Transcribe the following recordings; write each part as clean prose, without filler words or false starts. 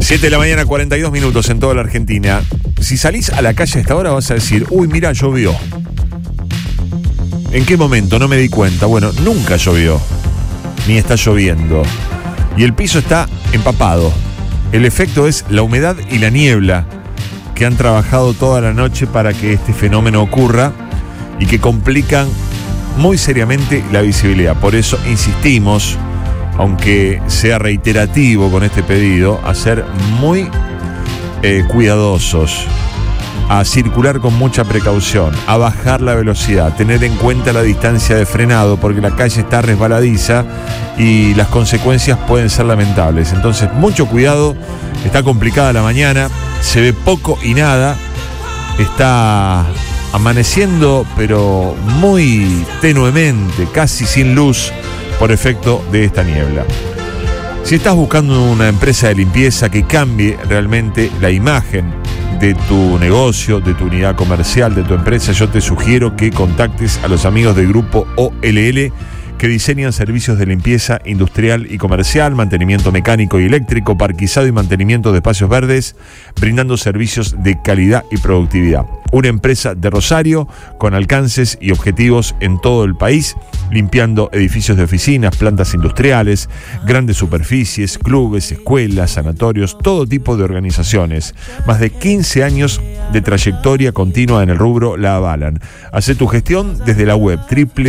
7 de la mañana, 42 minutos en toda la Argentina. Si salís a la calle a esta hora vas a decir, uy, mira, llovió. ¿En qué momento? No me di cuenta. Bueno, nunca llovió, ni está lloviendo. Y el piso está empapado. El efecto es la humedad y la niebla que han trabajado toda la noche para que este fenómeno ocurra y que complican muy seriamente la visibilidad. Por eso insistimos, aunque sea reiterativo con este pedido, a ser muy cuidadosos, a circular con mucha precaución, a bajar la velocidad, tener en cuenta la distancia de frenado, porque la calle está resbaladiza y las consecuencias pueden ser lamentables. Entonces, mucho cuidado, está complicada la mañana, se ve poco y nada, está amaneciendo, pero muy tenuemente, casi sin luz, por efecto de esta niebla. Si estás buscando una empresa de limpieza que cambie realmente la imagen de tu negocio, de tu unidad comercial, de tu empresa, yo te sugiero que contactes a los amigos del Grupo OLL, que diseñan servicios de limpieza industrial y comercial, mantenimiento mecánico y eléctrico, parquizado y mantenimiento de espacios verdes, brindando servicios de calidad y productividad. Una empresa de Rosario con alcances y objetivos en todo el país, limpiando edificios de oficinas, plantas industriales, grandes superficies, clubes, escuelas, sanatorios, todo tipo de organizaciones. Más de 15 años de trayectoria continua en el rubro la avalan. Hacé tu gestión desde la web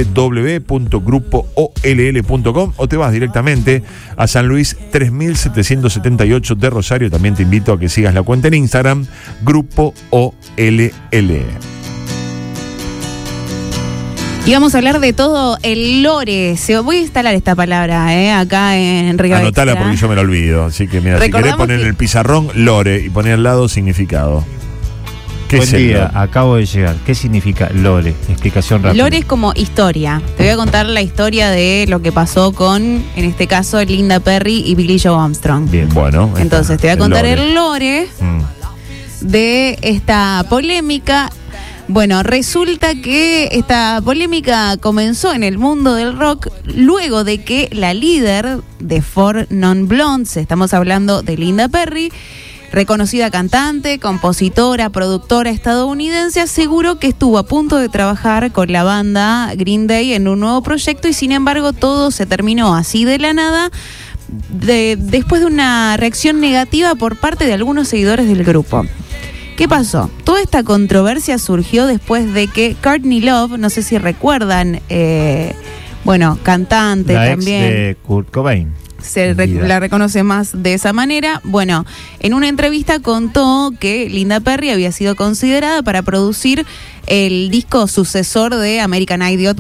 www.grupooll.com o te vas directamente a San Luis 3778 de Rosario. También te invito a que sigas la cuenta en Instagram, Grupo OLL. Y vamos a hablar de todo el lore. Voy a instalar esta palabra acá en Río Anotala Extra. porque yo me lo olvido. Así que mira, si querés poner en el pizarrón lore y poner al lado significado. ¿Qué Buen es el día, lore? acabo de llegar. ¿Qué significa lore? Explicación rápida. Lore es como historia. Te voy a contar la historia de lo que pasó con, en este caso, Linda Perry y Billie Joe Armstrong. Bien, bueno. Entonces, te voy a contar lore. el lore de esta polémica. Bueno, resulta que esta polémica comenzó en el mundo del rock luego de que la líder de Four Non Blondes, estamos hablando de Linda Perry, reconocida cantante, compositora, productora estadounidense, aseguró que estuvo a punto de trabajar con la banda Green Day en un nuevo proyecto y sin embargo todo se terminó así de la nada después de una reacción negativa por parte de algunos seguidores del grupo. ¿Qué pasó? Toda esta controversia surgió después de que Courtney Love, no sé si recuerdan, cantante la también. Ex de Kurt Cobain. La reconoce más de esa manera. Bueno, en una entrevista contó que Linda Perry había sido considerada para producir el disco sucesor de American Idiot,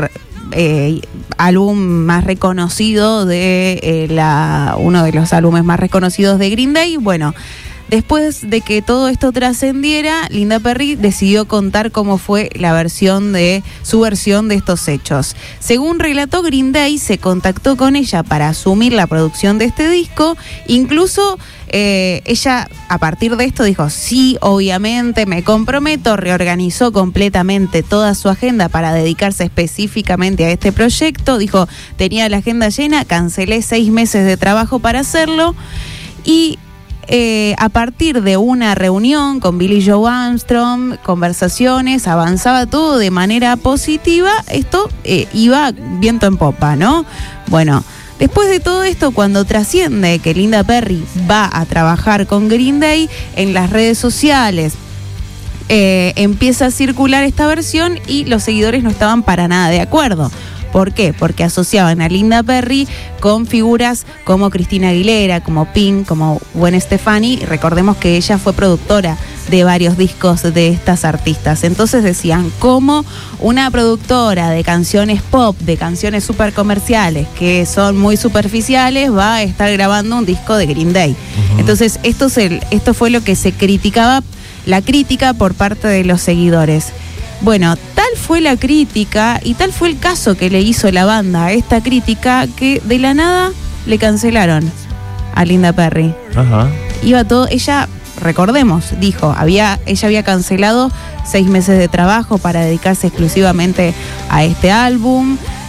álbum más reconocido de uno de los álbumes más reconocidos de Green Day. Bueno, después de que todo esto trascendiera, Linda Perry decidió contar cómo fue su versión de estos hechos. Según relató, Green Day se contactó con ella para asumir la producción de este disco. Incluso ella, a partir de esto, dijo, sí, obviamente, me comprometo. Reorganizó completamente toda su agenda para dedicarse específicamente a este proyecto. Dijo, tenía la agenda llena, cancelé 6 meses de trabajo para hacerlo. Y a partir de una reunión con Billie Joe Armstrong, conversaciones, avanzaba todo de manera positiva. Esto iba viento en popa, ¿no? Bueno, después de todo esto, cuando trasciende que Linda Perry va a trabajar con Green Day, en las redes sociales empieza a circular esta versión y los seguidores no estaban para nada de acuerdo. ¿Por qué? Porque asociaban a Linda Perry con figuras como Cristina Aguilera, como Pink, como Gwen Stefani. Recordemos que ella fue productora de varios discos de estas artistas. Entonces decían, ¿cómo una productora de canciones pop, de canciones súper comerciales, que son muy superficiales, va a estar grabando un disco de Green Day? Uh-huh. Entonces esto fue lo que se criticaba, la crítica por parte de los seguidores. Bueno, tal fue la crítica y tal fue el caso que le hizo la banda a esta crítica que de la nada le cancelaron a Linda Perry. Ajá. Iba todo, ella, recordemos, dijo, ella había cancelado 6 meses de trabajo para dedicarse exclusivamente a este álbum.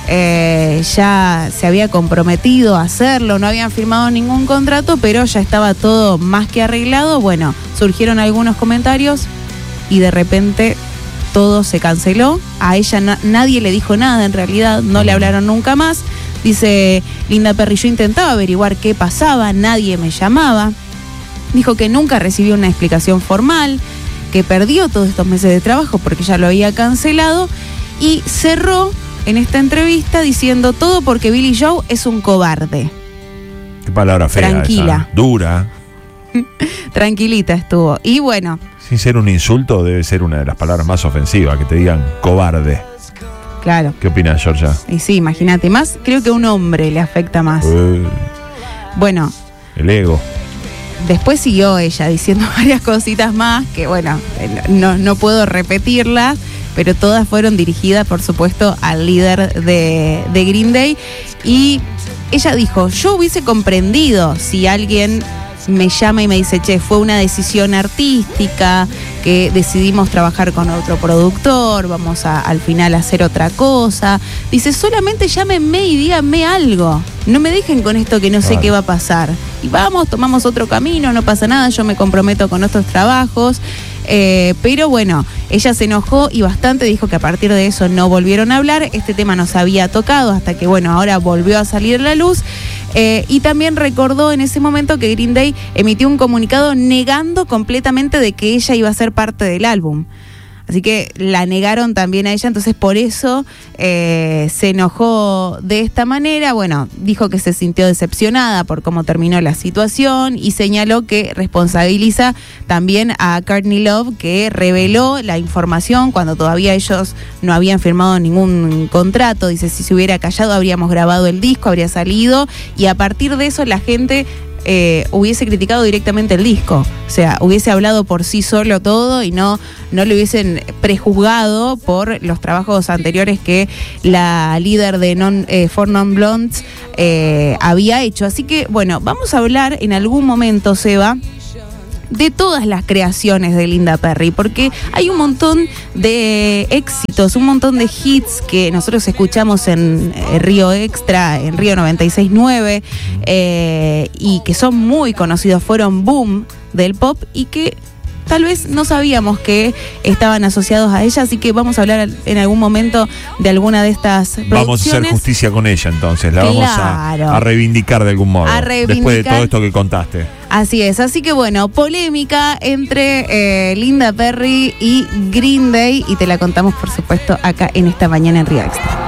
ya se había comprometido a hacerlo, no habían firmado ningún contrato, pero ya estaba todo más que arreglado. Bueno, surgieron algunos comentarios y de repente todo se canceló. A ella nadie le dijo nada, en realidad no le hablaron nunca más. Dice Linda Perry, yo intentaba averiguar qué pasaba, nadie me llamaba. Dijo que nunca recibió una explicación formal, que perdió todos estos meses de trabajo porque ya lo había cancelado, y cerró en esta entrevista diciendo todo porque Billy Joe es un cobarde. Qué palabra fea. Tranquila. Esa. Dura. Tranquilita estuvo. Y bueno. Sin ser un insulto, debe ser una de las palabras más ofensivas, que te digan cobarde. Claro. ¿Qué opinas, Georgia? Y sí, imagínate, más creo que a un hombre le afecta más. Bueno. El ego. Después siguió ella diciendo varias cositas más que, bueno, no puedo repetirlas, pero todas fueron dirigidas, por supuesto, al líder de Green Day. Y ella dijo, yo hubiese comprendido si alguien me llama y me dice, che, fue una decisión artística, que decidimos trabajar con otro productor, vamos al final a hacer otra cosa. Dice, solamente llámenme y díganme algo. No me dejen con esto que no sé qué va a pasar. Y vamos, tomamos otro camino, no pasa nada, yo me comprometo con otros trabajos. Pero bueno, ella se enojó y bastante, dijo que a partir de eso no volvieron a hablar. Este tema no se había tocado hasta que, bueno, ahora volvió a salir a la luz. Y también recordó en ese momento que Green Day emitió un comunicado negando completamente de que ella iba a ser parte del álbum. Así que la negaron también a ella, entonces por eso se enojó de esta manera. Bueno, dijo que se sintió decepcionada por cómo terminó la situación y señaló que responsabiliza también a Courtney Love, que reveló la información cuando todavía ellos no habían firmado ningún contrato. Dice, si se hubiera callado habríamos grabado el disco, habría salido, y a partir de eso la gente hubiese criticado directamente el disco, o sea, hubiese hablado por sí solo todo y no le hubiesen prejuzgado por los trabajos anteriores que la líder de Four Non Blondes había hecho. Así que, bueno, vamos a hablar en algún momento, Seba, de todas las creaciones de Linda Perry, porque hay un montón de éxitos, un montón de hits que nosotros escuchamos en Río Extra, en Río 96.9, y que son muy conocidos, fueron boom del pop y que tal vez no sabíamos que estaban asociados a ella, así que vamos a hablar en algún momento de alguna de estas producciones. Vamos a hacer justicia con ella entonces, la vamos a reivindicar de algún modo, después de todo esto que contaste. Así es, así que bueno, polémica entre Linda Perry y Green Day, y te la contamos por supuesto acá en esta mañana en Río Extra.